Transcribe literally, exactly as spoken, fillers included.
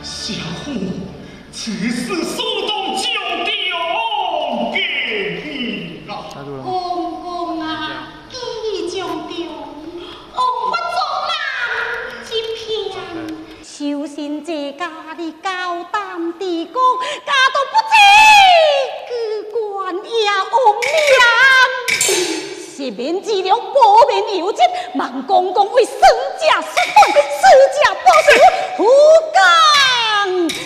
小虎，此事速动就丢给你了。 公公啊，义将中，王法作难一片。修行这家的高胆地讲，家都不知居官也无命。是免治疗保命有责，望公公为孙家说法，私家报仇，胡讲。